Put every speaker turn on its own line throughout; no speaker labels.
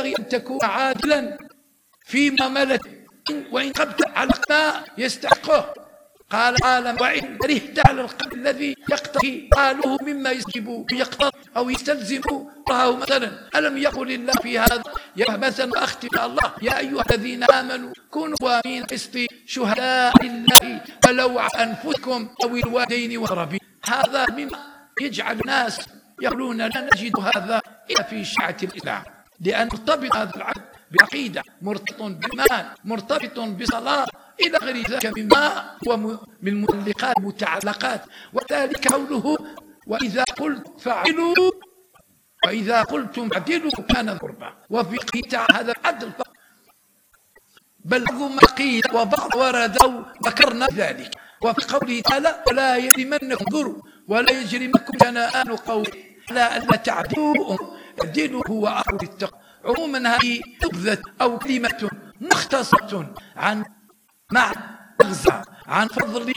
ينبغي أن تكون عادلا في معاملته، وإن قبت على ما يستحقه. قال عالم وإن كرهت على القلب الذي يقتضي قالوه مما يقتضي أو يستلزم الله مثلا. ألم يقل الله في هذا يا مثلا أختم الله يا أيها الذين آمنوا كونوا قوامين بالقسط شهداء لله ولو على أنفسكم أو الوالدين والأقربين. هذا مما يجعل الناس يقولون لا نجد هذا إلا في شيعة الإسلام، لأن مرتبط هذا العقد بعقيدة، مرتبط بإيمان، مرتبط بصلاة إلى غير ذلك مما هو من متعلقات متعلقات. وذلك قوله وإذا قلت فعلوا وإذا قلتم عدلوا كان قربا. وفي قيل هذا العدل فقط، بل ما قيل وبعض وردوا ذكرنا ذلك. وفي قوله تعالى ولا يجرمنكم ذروا ولا يجرمنكم شنآن قوم لا ألا تعدلوا اعدلوا هو أقرب للتقوى. عموما هذه لفظة أو كلمة مختصة عن معنى تغزى عن فضل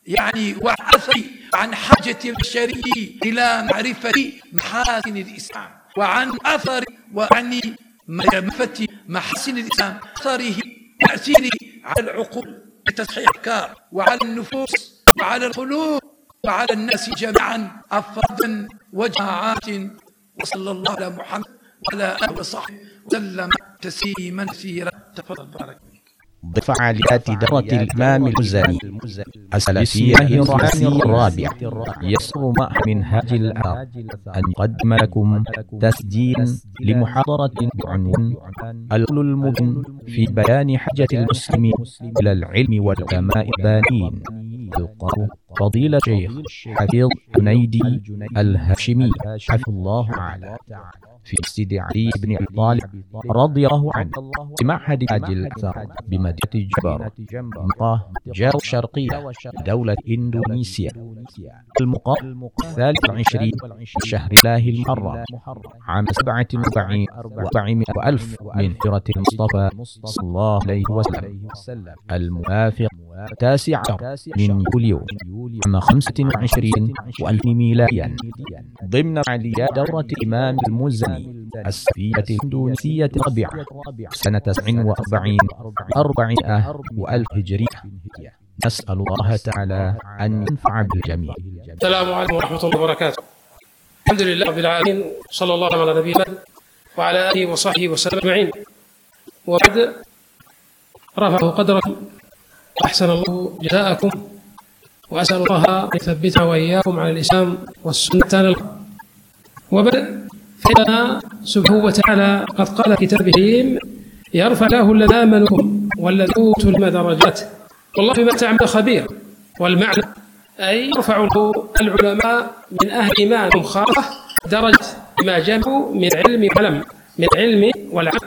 وعثر عن حاجة البشرية إلى معرفة محاسن الإسلام، وعن أثر وعن معرفة محاسن الإسلام، أثره تأثيره على العقول بتصحيح الأفكار وعلى النفوس وعلى القلوب وعلى الناس جميعا أفرادا وجماعات. وصلى الله على محمد وعلى آله وصحبه وسلم تسليما كثيرا. تفضل بارك.
ضيف فعاليات دورة الإمام المزني السلفية الرابع يسر مع منهاج الآخر أن يقدم لكم تسجيل لمحاضرة بعنوان القول المبين في بيان حاجة المسلمين إلى العلم والعلماء البانين. القارئ فضيلة الشيخ حفيظ النيدي الهاشمي حفظه الله تعالى في مسجد علي بن أبي طالب رضي الله عنه في معهد تاج الأثر بمدينة جبر منطقة جاو الشرقية دولة إندونيسيا. المقام 23 شهر الله المحرم عام 47 وألف من هجرة المصطفى صلى الله عليه وسلم، الموافق 9 من يوليو عام 25 وألف ميلاديا، ضمن فعاليات دورة الإمام المزني السلفية الإندونيسية الرابعة سنة 47 400 وألف هجرية. نسأل الله تعالى أن ينفع بالجميع.
السلام عليكم ورحمة الله وبركاته. الحمد لله رب العالمين، صلى الله على نبينا وعلى آله وصحبه وسلم أجمعين. وبعد، رفعه قدركم وأحسن الله جزاءكم، وأسأل الله أن يثبتنا وإياكم على الإسلام والسنة. وبعد، فإننا سبحانه وتعالى قد قال كتابه يرفع الله الذين آمنوا والذين أوتوا العلم درجات والله بما تعمل خبير. والمعنى أي يرفع العلماء من أهل إيمان خاصة درجة ما جمعوا من علم وعلم، من علم والعلم،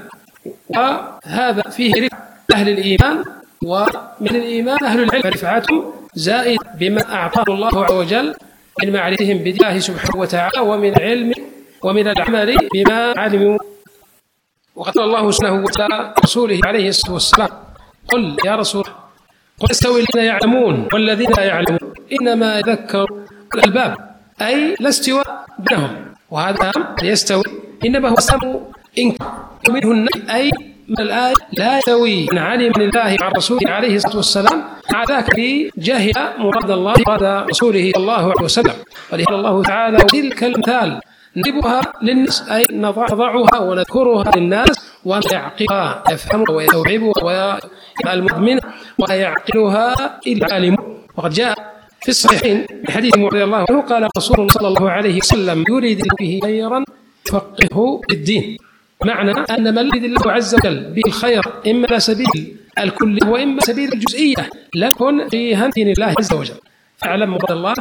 وهذا فيه رفع أهل الإيمان، ومن الإيمان أهل العلم رفعتهم زائد بما أعطاه الله عز وجل من معرفتهم بالله سبحانه وتعالى ومن علم ومن العمل بما علموا. وقال الله سبحانه وتعالى رسوله عليه الصلاة والسلام قل يا رسول قل استوي الذين يعلمون والذين لا يعلمون إنما يذكر الألباب، أي لا استواء بينهم، وهذا يستوي إنما هو سمو إنكار منه النهي، أي من الآية لا يستوي من علم من الله عن رسوله عليه الصلاة والسلام مع ذاك جاهل مراد الله مراد رسوله صلى الله عليه وسلم. ولهذا الله تعالى تلك الأمثال نضربها للناس، أي نضعها ونذكرها للناس ويعقلها يفهمها ويستوعبها والمؤمن ويعقلها العالم. وقد جاء في الصحيحين من حديث رضي الله عنه قال رسول صلى الله عليه وسلم يريد به خيرا يفقهه في الدين. معنى أن من يريد الله عز وجل به الخير إما على سبيل الكلية وإما سبيل الجزئية لم يكن في دين الله عز وجل. فاعلم مراد الله